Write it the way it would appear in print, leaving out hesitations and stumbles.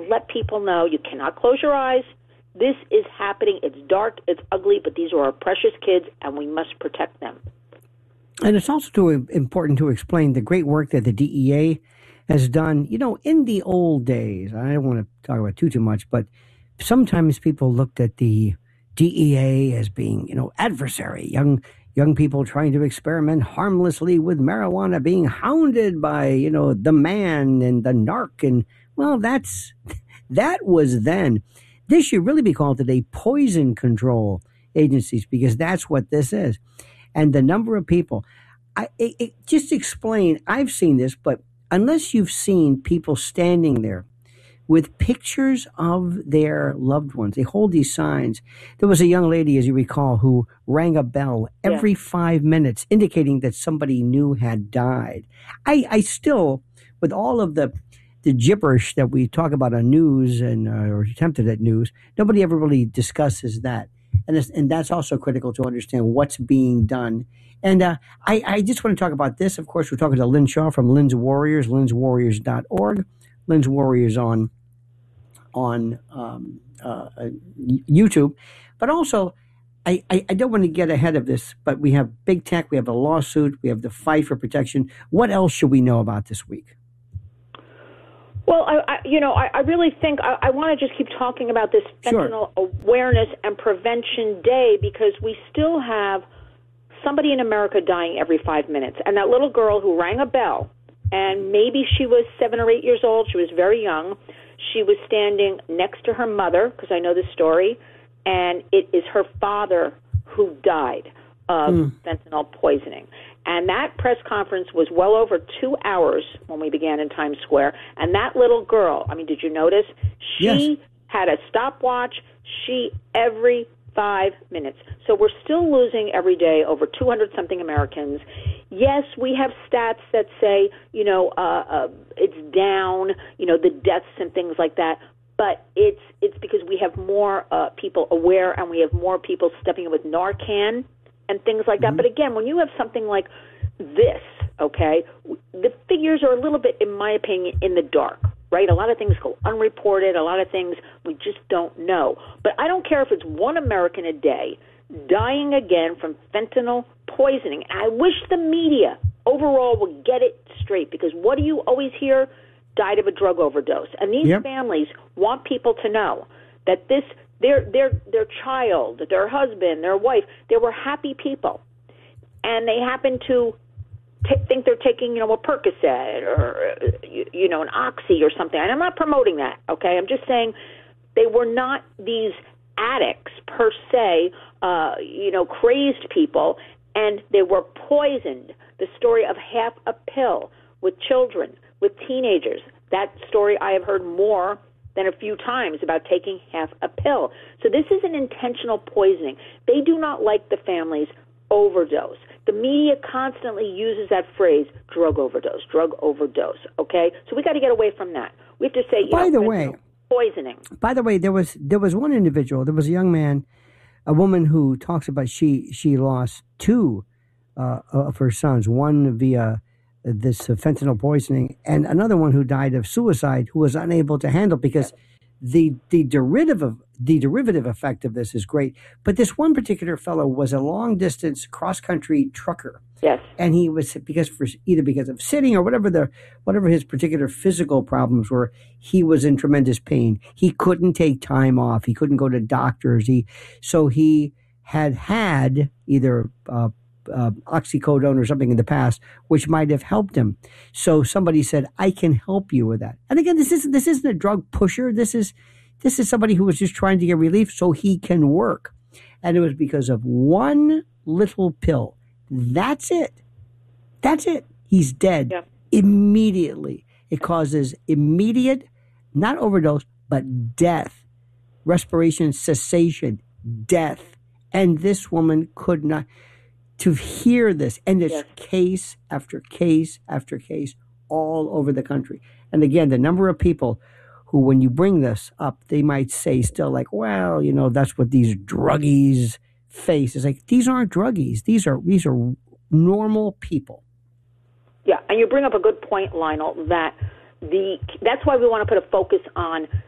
let people know you cannot close your eyes. This is happening. It's dark, it's ugly, but these are our precious kids, and we must protect them. And it's also important to explain the great work that the DEA has done. You know, in the old days, I don't want to talk about too much, but sometimes people looked at the DEA as being, adversary, young people trying to experiment harmlessly with marijuana, being hounded by, the man and the narc. And, well, that was then. This should really be called today poison control agencies, because that's what this is. And the number of people, just explain, I've seen this, but unless you've seen people standing there with pictures of their loved ones, they hold these signs. There was a young lady, as you recall, who rang a bell every 5 minutes, indicating that somebody new had died. I still, with all of the gibberish that we talk about on news or attempted at news, nobody ever really discusses that. And that's also critical to understand what's being done. And I just want to talk about this. Of course, we're talking to Lynn Shaw from Lynn's Warriors, lynswarriors.org. Lynn's Warriors on YouTube. But also, I don't want to get ahead of this, but we have big tech, we have a lawsuit, we have the fight for protection. What else should we know about this week? Well, I really think I want to just keep talking about this fentanyl awareness and prevention day, because we still have somebody in America dying every 5 minutes. And that little girl who rang a bell, and maybe she was 7 or 8 years old, she was very young. She was standing next to her mother, because I know this story, and it is her father who died of fentanyl poisoning. And that press conference was well over 2 hours when we began in Times Square. And that little girl, I mean, did you notice? She had a stopwatch. Every 5 minutes. So we're still losing every day over 200-something Americans. Yes, we have stats that say, it's down, the deaths and things like that. But it's because we have more people aware, and we have more people stepping in with Narcan and things like that. But again, when you have something like this, okay, the figures are a little bit, in my opinion, in the dark, right? A lot of things go unreported. A lot of things we just don't know. But I don't care if it's one American a day dying again from fentanyl poisoning. And I wish the media overall would get it straight, because what do you always hear? Died of a drug overdose. And these families want people to know that their child, their husband, their wife, they were happy people, and they happen to think they're taking, a Percocet or, an Oxy or something. And I'm not promoting that, okay? I'm just saying they were not these addicts per se, crazed people, and they were poisoned. The story of half a pill with children, with teenagers, that story I have heard more than a few times about taking half a pill. So this is an intentional poisoning. They do not like the families overdose. The media constantly uses that phrase, drug overdose, okay? So we got to get away from that. We have to say, poisoning. By the way, there was one individual, there was a young man, a woman who talks about she lost two of her sons, one via this fentanyl poisoning, and another one who died of suicide, who was unable to handle, because the derivative effect of this is great. But this one particular fellow was a long distance cross country trucker. Yes. And he was, because of sitting or whatever his particular physical problems were, he was in tremendous pain. He couldn't take time off. He couldn't go to doctors. So he had either oxycodone or something in the past, which might have helped him. So somebody said, I can help you with that. And again, this isn't a drug pusher. This is somebody who was just trying to get relief so he can work. And it was because of one little pill. That's it. He's dead immediately. It causes immediate, not overdose, but death, respiration cessation, death. And this woman could not. To hear this, and it's case after case after case all over the country. And again, the number of people who, when you bring this up, they might say still like, well, that's what these druggies face. It's like, these aren't druggies. These are normal people. Yeah, and you bring up a good point, Lionel, that that's why we want to put a focus on